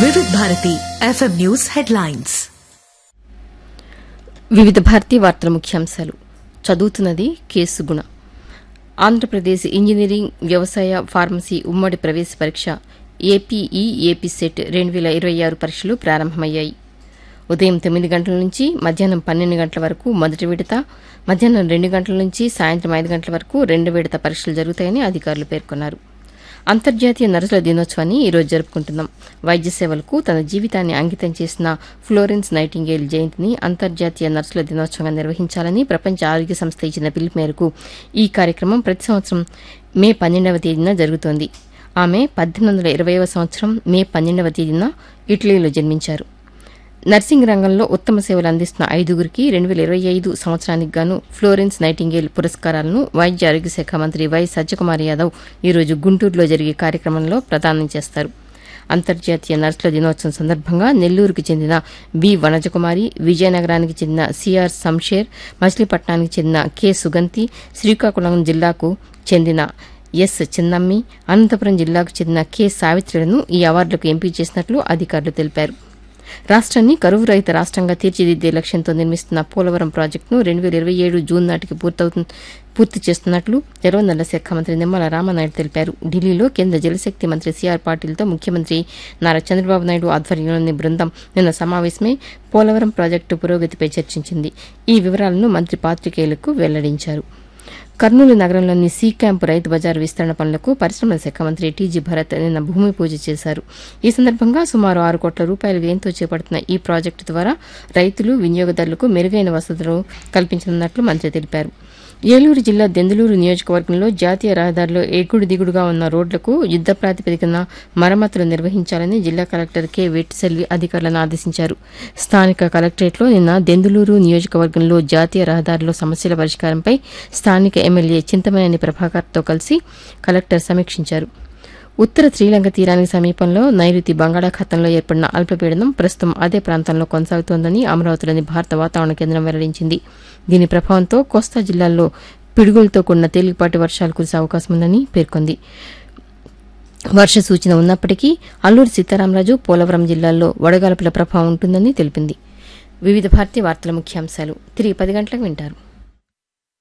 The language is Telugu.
వివిధ భారతి ఎఫ్ఎం న్యూస్ హెడ్లైన్స్. వివిధ భారతి వార్తల ముఖ్యాంశాలు చదువుతున్నది కేసు గుణ. ఆంధ్రప్రదేశ్ ఇంజనీరింగ్, వ్యవసాయ, ఫార్మసీ ఉమ్మడి ప్రవేశ పరీక్ష ఏపీఈ ఏపీ సెట్ 2026 పరీక్షలు ప్రారంభమయ్యాయి. ఉదయం 9 గంటల నుంచి మధ్యాహ్నం 12 గంటల వరకు మొదటి విడత, మధ్యాహ్నం 2 గంటల నుంచి సాయంత్రం 5 గంటల వరకు రెండో విడత పరీక్షలు జరుగుతాయని అధికారులు పేర్కొన్నారు. అంతర్జాతీయ నర్సుల దినోత్సవాన్ని ఈరోజు జరుపుకుంటున్నాం. వైద్య సేవలకు తన జీవితాన్ని అంకితం చేసిన ఫ్లోరెన్స్ నైటింగేల్ జయంతిని అంతర్జాతీయ నర్సుల దినోత్సవంగా నిర్వహించాలని ప్రపంచ ఆరోగ్య సంస్థ ఇచ్చిన పిలుపు మేరకు ఈ కార్యక్రమం ప్రతి సంవత్సరం మే 12వ తేదీన జరుగుతోంది. ఆమె 1820వ సంవత్సరం మే 12వ తేదీన ఇటలీలో జన్మించారు. నర్సింగ్ రంగంలో ఉత్తమ సేవలు అందిస్తున్న 5గురికి 2025 సంవత్సరానికి గాను ఫ్లోరెన్స్ నైటింగేల్ పురస్కారాలను వైద్య ఆరోగ్య శాఖ మంత్రి వై సత్యకుమార్ యాదవ్ ఈరోజు గుంటూరులో జరిగే కార్యక్రమంలో ప్రదానం చేస్తారు. అంతర్జాతీయ నర్సుల దినోత్సవం సందర్భంగా నెల్లూరుకు చెందిన బి వనజకుమారి, విజయనగరానికి చెందిన సిఆర్ సంషేర్, మచిలీపట్నానికి చెందిన కె సుగంతి, శ్రీకాకుళం జిల్లాకు చెందిన ఎస్ చిన్నమ్మి, అనంతపురం జిల్లాకు చెందిన కె సావిత్రులను ఈ అవార్డులకు ఎంపిక చేసినట్లు అధికారులు తెలిపారు. రాష్ట్రాన్ని కరువు రహిత రాష్ట్రంగా తీర్చిదిద్దే లక్ష్యంతో నిర్మిస్తున్న పోలవరం ప్రాజెక్టును 2027 జూన్ నాటికి పూర్తి చేస్తున్నట్లు జలవనరుల శాఖ మంత్రి నిమ్మల రామానాయుడు తెలిపారు. ఢిల్లీలో కేంద్ర జలశక్తి మంత్రి సిఆర్ పాటిల్తో ముఖ్యమంత్రి నారా చంద్రబాబు నాయుడు ఆధ్వర్యంలోని బృందం నిన్న సమావేశమై పోలవరం ప్రాజెక్టు పురోగతిపై చర్చించింది. ఈ వివరాలను మంత్రి పాత్రికేయులకు వెల్లడించారు. కర్నూలు నగరంలోని సి క్యాంపు రైతు బజారు విస్తరణ పనులకు పరిశ్రమల శాఖ మంత్రి టీజీ భరత్ నిన్న భూమి పూజ చేశారు. ఈ సందర్భంగా సుమారు 6 కోట్ల రూపాయల వ్యయంతో చేపడుతున్న ఈ ప్రాజెక్టు ద్వారా రైతులు, వినియోగదారులకు మెరుగైన వసతులు కల్పించనున్నట్లు మంత్రి తెలిపారు. ఏలూరు జిల్లా దెందులూరు నియోజకవర్గంలో జాతీయ రహదారిలో ఎగుడు దిగుడుగా ఉన్న రోడ్లకు యుద్ద ప్రాతిపదికన మరమ్మతులు నిర్వహించాలని జిల్లా కలెక్టర్ కె వెట్టిసెల్వి అధికారులను ఆదేశించారు. స్థానిక కలెక్టరేట్లో నిన్న దెందులూరు నియోజకవర్గంలో జాతీయ రహదారిలో సమస్యల పరిష్కారంపై స్థానిక ఎమ్మెల్యే చింతమనేని ప్రభాకర్తో కలిసి కలెక్టర్ సమీక్షించారు. ఉత్తర శ్రీలంక తీరానికి సమీపంలో నైరుతి బంగాళాఖాతంలో ఏర్పడిన అల్పపీడనం ప్రస్తుతం అదే ప్రాంతంలో కొనసాగుతోందని అమరావతిలోని భారత వాతావరణ కేంద్రం వెల్లడించింది. దీని ప్రభావంతో కోస్తా జిల్లాల్లో పిడుగులతో కూడిన తేలికపాటి వర్షాలు కురిసే అవకాశం ఉందని పేర్కొంది. వర్ష సూచన ఉన్నప్పటికీ అల్లూరి సీతారామరాజు, పోలవరం జిల్లాల్లో వడగాల్పుల ప్రభావం ఉంటుందని తెలిపింది. వివిధ భారతీయ వార్తల ముఖ్యాంశాలు తిరిగి 10 గంటలకు వింటారు.